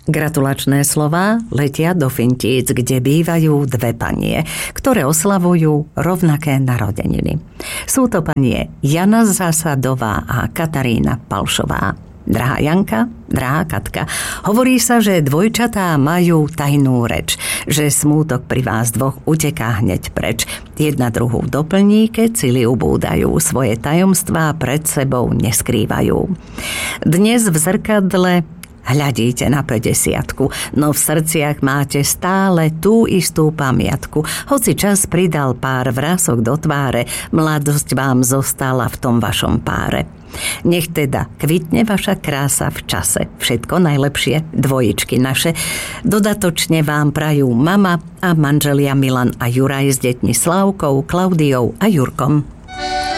Gratulačné slová letia do Fintíc, kde bývajú dve panie, ktoré oslavujú rovnaké narodeniny. Sú to panie Jana Zásadová a Katarína Palšová. Drahá Janka, drahá Katka, hovorí sa, že dvojčatá majú tajnú reč, že smútok pri vás dvoch uteká hneď preč. Jedna druhú doplní, keď si ubúdajú, svoje tajomstvá pred sebou neskrývajú. Dnes v zrkadle hľadíte na 50, no v srdciach máte stále tú istú pamiatku. Hoci čas pridal pár vrások do tváre, mladosť vám zostala v tom vašom páre. Nech teda kvitne vaša krása v čase. Všetko najlepšie, dvojičky naše. Dodatočne vám prajú mama a manželia Milan a Juraj s deťmi Slávkou, Klaudiou a Jurkom.